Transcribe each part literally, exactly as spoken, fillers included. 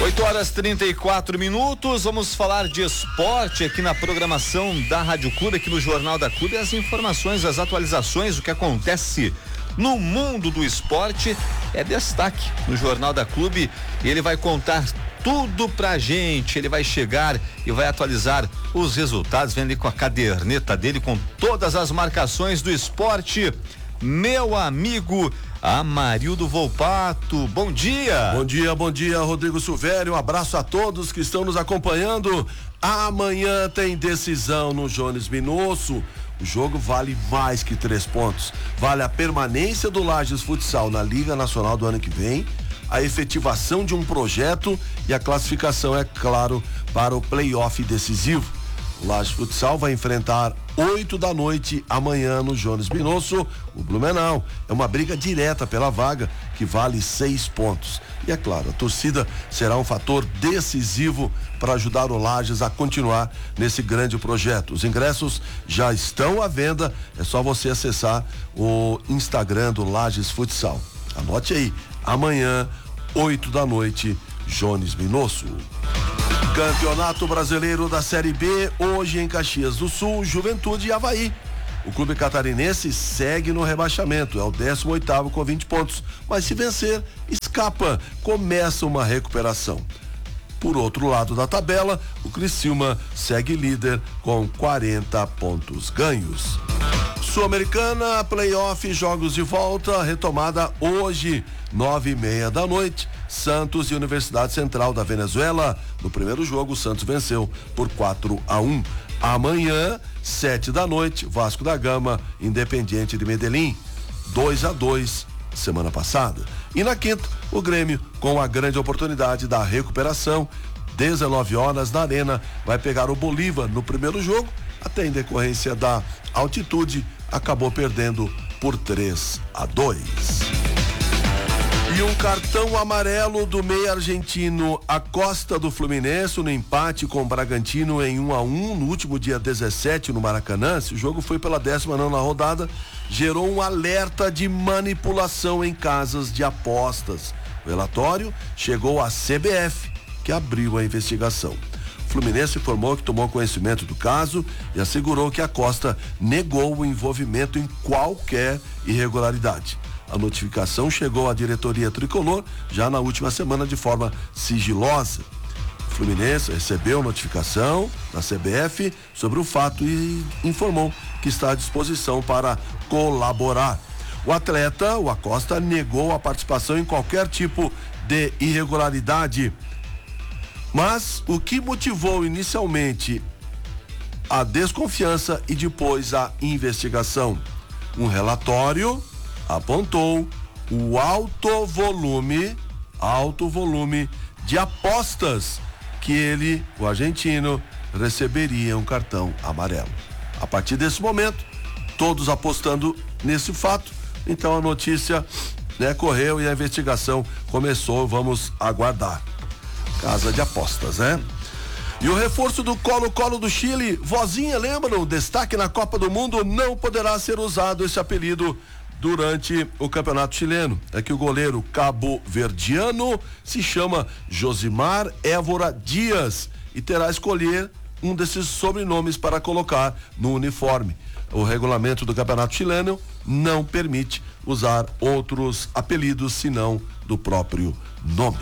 oito horas e trinta e quatro minutos, vamos falar de esporte aqui na programação da Rádio Clube, aqui no Jornal da Clube, as informações, as atualizações, o que acontece no mundo do esporte é destaque no Jornal da Clube. Ele vai contar tudo pra gente, ele vai chegar e vai atualizar os resultados, vem ali com a caderneta dele com todas as marcações do esporte. Meu amigo Amarildo Volpato, bom dia. Bom dia, bom dia, Rodrigo Silvério, um abraço a todos que estão nos acompanhando. Amanhã tem decisão no Jones Minosso. O jogo vale mais que três pontos. Vale a permanência do Lages Futsal na Liga Nacional do ano que vem, a efetivação de um projeto e a classificação, é claro, para o play-off decisivo. O Lages Futsal vai enfrentar oito da noite amanhã no Jones Minosso, o Blumenau. É uma briga direta pela vaga que vale seis pontos. E é claro, a torcida será um fator decisivo para ajudar o Lages a continuar nesse grande projeto. Os ingressos já estão à venda, é só você acessar o Instagram do Lages Futsal. Anote aí, amanhã, oito da noite, Jones Minosso. Campeonato Brasileiro da Série B, hoje em Caxias do Sul, Juventude e Avaí. O clube catarinense segue no rebaixamento, é o décimo oitavo com vinte pontos, mas se vencer, escapa, começa uma recuperação. Por outro lado da tabela, o Criciúma segue líder com quarenta pontos ganhos. Sul-Americana, playoff, jogos de volta, retomada hoje, nove e meia da noite. Santos e Universidade Central da Venezuela. No primeiro jogo, o Santos venceu por quatro a um. Amanhã, sete da noite, Vasco da Gama, Independiente de Medellín, dois a dois, semana passada. E na quinta, o Grêmio, com a grande oportunidade da recuperação, dezenove horas na Arena, vai pegar o Bolívar no primeiro jogo, até em decorrência da altitude, acabou perdendo por três a dois. E um cartão amarelo do meia argentino Acosta do Fluminense no empate com o Bragantino em um a um no último dia dezessete no Maracanã. Esse jogo foi pela décima nona rodada, gerou um alerta de manipulação em casas de apostas. O relatório chegou à C B F, que abriu a investigação. O Fluminense informou que tomou conhecimento do caso e assegurou que Acosta negou o envolvimento em qualquer irregularidade. A notificação chegou à diretoria tricolor já na última semana de forma sigilosa. O Fluminense recebeu notificação da C B F sobre o fato e informou que está à disposição para colaborar. O atleta, o Acosta, negou a participação em qualquer tipo de irregularidade. Mas o que motivou inicialmente a desconfiança e depois a investigação? Um relatório apontou o alto volume, alto volume de apostas que ele, o argentino, receberia um cartão amarelo. A partir desse momento, todos apostando nesse fato, então a notícia, né, correu e a investigação começou, vamos aguardar. Casa de apostas, né? E o reforço do Colo-Colo do Chile, Vozinha, lembram? Destaque na Copa do Mundo, não poderá ser usado esse apelido durante o campeonato chileno. É que o goleiro cabo-verdiano se chama Josimar Évora Dias e terá a escolher um desses sobrenomes para colocar no uniforme. O regulamento do campeonato chileno não permite usar outros apelidos senão do próprio nome.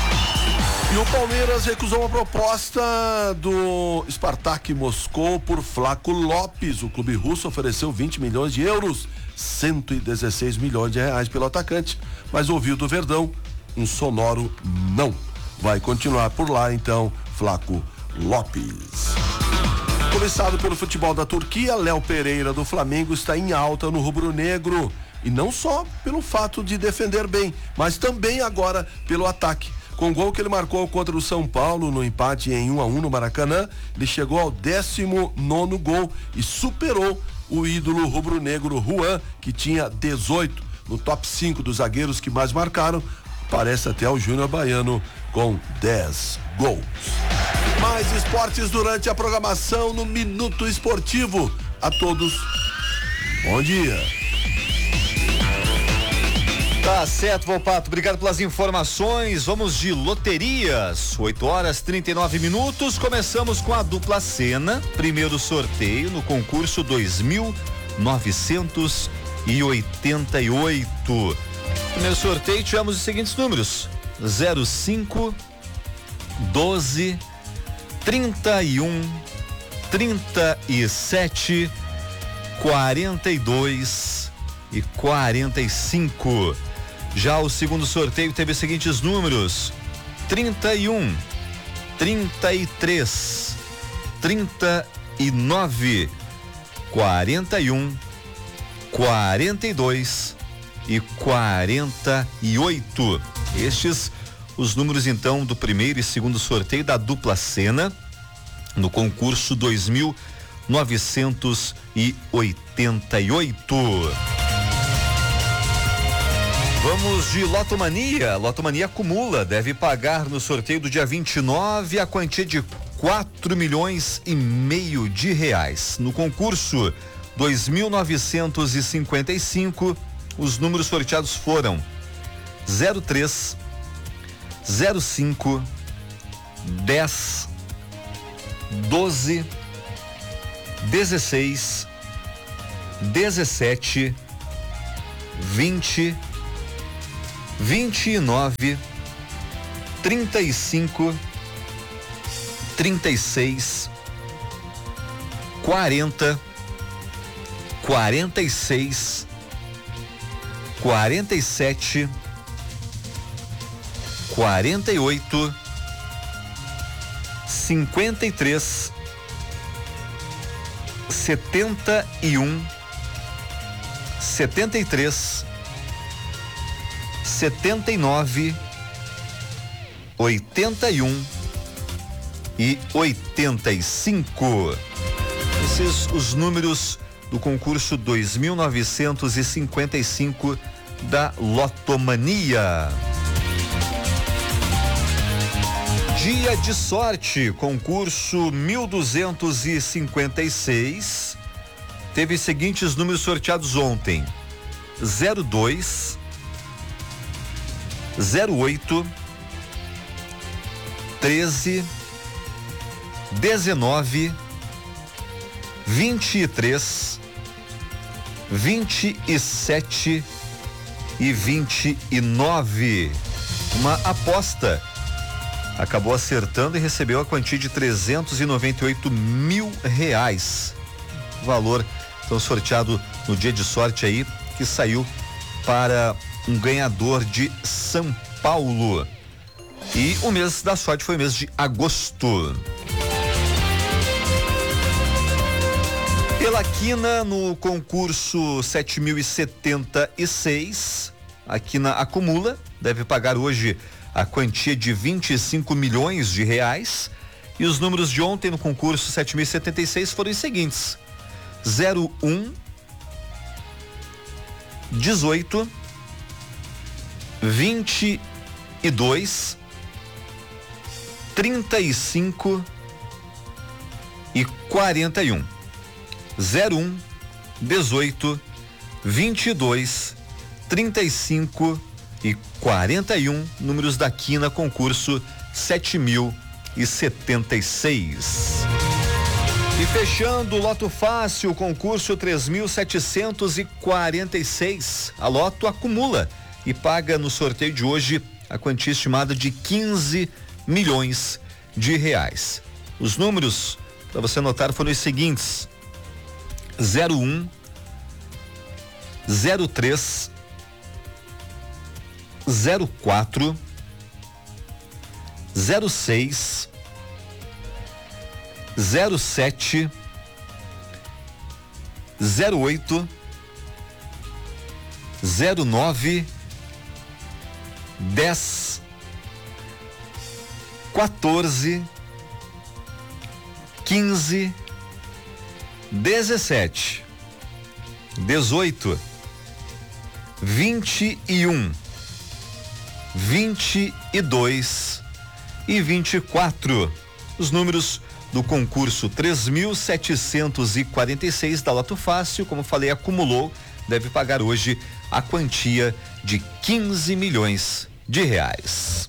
E o Palmeiras recusou uma proposta do Spartak Moscou por Flaco Lopes. O clube russo ofereceu vinte milhões de euros, cento e dezesseis milhões de reais pelo atacante, mas ouviu do Verdão um sonoro não. Vai continuar por lá então Flaco Lopes. Começado pelo futebol da Turquia, Léo Pereira do Flamengo está em alta no rubro-negro, e não só pelo fato de defender bem, mas também agora pelo ataque. Com o gol que ele marcou contra o São Paulo no empate em um a um no Maracanã, ele chegou ao décimo nono gol e superou o ídolo rubro-negro Juan, que tinha dezoito. No top cinco dos zagueiros que mais marcaram, parece até o Júnior Baiano com dez gols. Mais esportes durante a programação no Minuto Esportivo. A todos, bom dia. Tá certo, Volpato. Obrigado pelas informações. Vamos de loterias. oito horas e trinta e nove minutos. Começamos com a dupla cena. Primeiro sorteio no concurso dois mil novecentos e oitenta e oito. Primeiro sorteio tivemos os seguintes números: zero cinco, doze, trinta e um, trinta e sete, quarenta e dois e quarenta e cinco. Já o segundo sorteio teve os seguintes números: trinta e um, trinta e três, trinta e nove, quarenta e um, quarenta e dois e quarenta e oito. Estes os números então do primeiro e segundo sorteio da dupla cena no concurso dois mil novecentos e oitenta e oito. Vamos de Lotomania. Lotomania acumula, deve pagar no sorteio do dia vinte e nove a quantia de quatro milhões e meio de reais. No concurso dois mil novecentos e cinquenta e cinco, os números sorteados foram zero três, zero cinco, dez, doze, dezesseis, dezessete, vinte, vinte e nove, trinta e cinco, trinta e seis, quarenta, quarenta e seis, quarenta e sete, quarenta e oito, cinquenta e três, setenta e um, setenta e três, setenta e nove, oitenta e um e oitenta e cinco. Esses os números do concurso dois mil novecentos e cinquenta e cinco da Lotomania. Dia de sorte, concurso mil duzentos e cinquenta e seis. Teve os seguintes números sorteados ontem: zero dois, zero oito, treze, dezenove, vinte e três, vinte e sete e vinte e nove. Uma aposta acabou acertando e recebeu a quantia de trezentos e noventa e oito mil reais. Valor então sorteado no dia de sorte aí, que saiu para um ganhador de São Paulo. E o mês da sorte foi o mês de agosto. Pela quina no concurso sete mil e setenta e seis, a quina acumula, deve pagar hoje a quantia de vinte e cinco milhões de reais. E os números de ontem no concurso sete mil e setenta e seis foram os seguintes: zero um, dezoito, vinte e dois, trinta e cinco e quarenta e um. zero um, dezoito, vinte e dois, trinta e cinco e quarenta e um, números da quina concurso sete mil e setenta e seis. E fechando o Loto Fácil, concurso três mil setecentos e quarenta e seis. A Loto acumula e paga no sorteio de hoje a quantia estimada de quinze milhões de reais. Os números para você anotar foram os seguintes: zero um, zero três, zero quatro, zero seis, zero sete, zero oito, zero nove, dez, quatorze, quinze, dezessete, dezoito, vinte e um, vinte e dois e vinte e quatro. Os números do concurso três mil setecentos e quarenta e seis da Loto Fácil, como falei, acumulou, deve pagar hoje a quantia de quinze milhões de reais.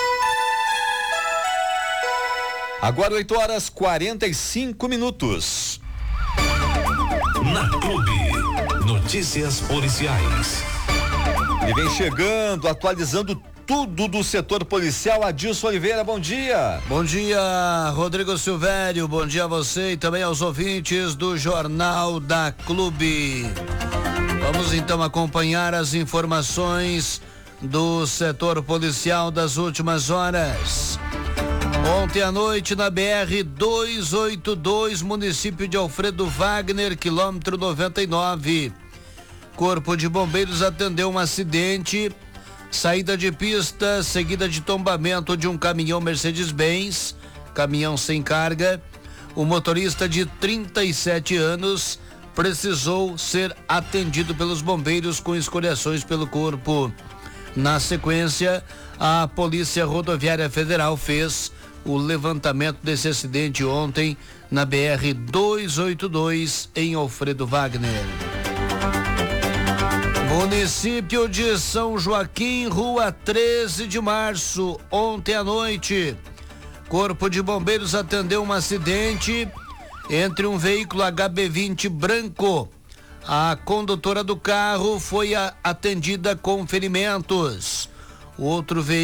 Agora oito horas quarenta e cinco minutos. Na Clube, notícias policiais. E vem chegando, atualizando tudo do setor policial, Adilson Oliveira, bom dia. Bom dia, Rodrigo Silvério, bom dia a você e também aos ouvintes do Jornal da Clube. Vamos então acompanhar as informações do setor policial das últimas horas. Ontem à noite na B R duzentos e oitenta e dois, município de Alfredo Wagner, quilômetro noventa e nove. Corpo de Bombeiros atendeu um acidente, saída de pista, seguida de tombamento de um caminhão Mercedes-Benz, caminhão sem carga. O motorista de trinta e sete anos precisou ser atendido pelos bombeiros com escoriações pelo corpo. Na sequência, a Polícia Rodoviária Federal fez o levantamento desse acidente ontem na B R duzentos e oitenta e dois em Alfredo Wagner. Município de São Joaquim, Rua treze de março, ontem à noite. Corpo de Bombeiros atendeu um acidente entre um veículo H B vinte branco. A condutora do carro foi a, atendida com ferimentos. O outro veículo